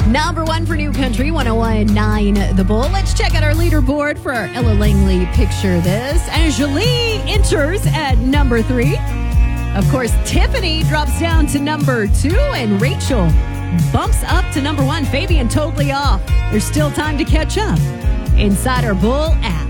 Number one for New Country, 101.9 The Bull. Let's check out our leaderboard for our Ella Langley Picture This. Angelie enters at number 3. Of course, Tiffany drops down to number 2, and Rachel bumps up to number 1. Fabian totally off. There's still time to catch up inside our Bull app.